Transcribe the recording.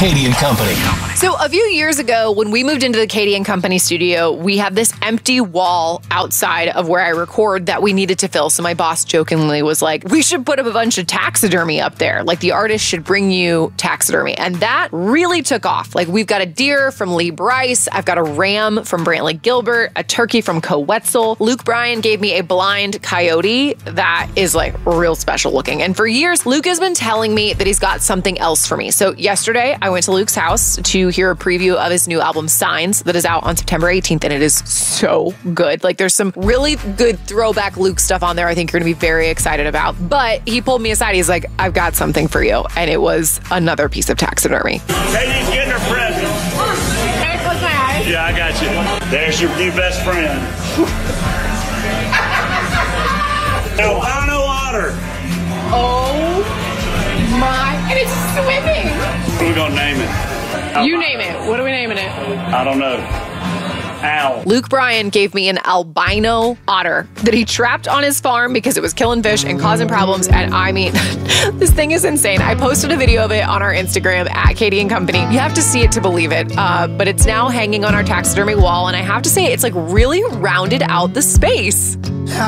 Katie and Company. So a few years ago, when we moved into the Katie and Company studio, we have this empty wall outside of where I record that we needed to fill. So my boss jokingly was like, we should put up a bunch of taxidermy up there. Like the artist should bring you taxidermy. And that really took off. Like we've got a deer from Lee Bryce. I've got a ram from Brantley Gilbert, a turkey from Co Wetzel. Luke Bryan gave me a blind coyote that is like real special looking. And for years, Luke has been telling me that he's got something else for me. So yesterday I went to Luke's house to hear a preview of his new album Signs that is out on September 18th, and it is so good. Like there's some really good throwback Luke stuff on there I think you're gonna be very excited about. But he pulled me aside, he's like, I've got something for you. And it was another piece of taxidermy. Katie's getting her present. Can I close my eyes? Yeah, I got you. There's your new best friend. Albino otter. Oh my, and it's swimming. What are we gonna name it? You name it. What are we naming it? I don't know. Owl. Luke Bryan gave me an albino otter that he trapped on his farm because it was killing fish and causing problems. And I mean, this thing is insane. I posted a video of it on our Instagram at Katie and Company. You have to see it to believe it. But it's now hanging on our taxidermy wall. And I have to say, it's like really rounded out the space.